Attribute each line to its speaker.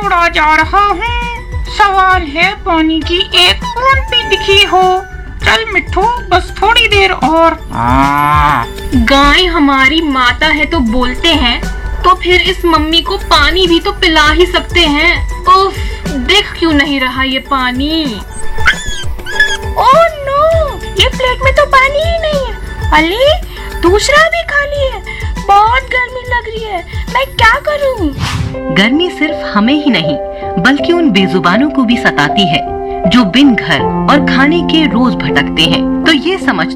Speaker 1: उड़ा जा रहा हूँ। सवाल है पानी की एक बूंद भी दिखी हो। चल मिट्ठू, बस थोड़ी देर और।
Speaker 2: गाय हमारी माता है तो बोलते हैं, तो फिर इस मम्मी को पानी भी तो पिला ही सकते हैं। उफ, दिख क्यों नहीं रहा ये पानी?
Speaker 3: ओह नो, ये प्लेट में तो पानी ही नहीं है। अरे दूसरा भी खाली है। बहुत गर्मी लग रही है, मैं क्या करूं?
Speaker 4: गर्मी सिर्फ हमें ही नहीं बल्कि उन बेजुबानों को भी सताती है जो बिन घर और खाने के रोज भटकते हैं। तो ये समझ